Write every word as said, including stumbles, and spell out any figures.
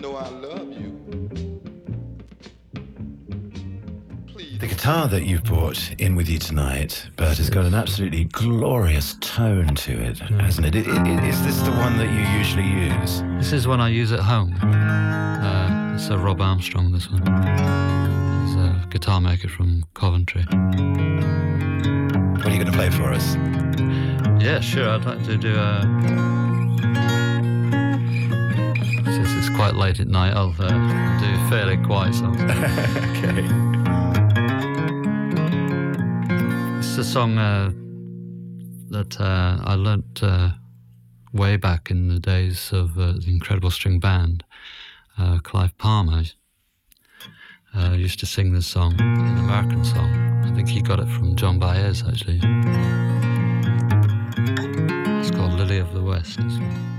know I love you. The guitar that you've brought in with you tonight, Bert, has got an absolutely glorious tone to it, Yeah. hasn't it? It, it? Is this the one that you usually use? This is one I use at home. Uh, it's a Rob Armstrong, this one. He's a guitar maker from Coventry. What are you going to play for us? Yeah, sure. I'd like to do a... Since it's quite late at night, I'll uh, do fairly quiet songs. Okay. It's a song uh, that uh, I learnt uh, way back in the days of uh, the Incredible String Band. Uh, Clive Palmer uh, used to sing this song, an American song. I think he got it from John Baez, actually. It's called Lily of the West, this one.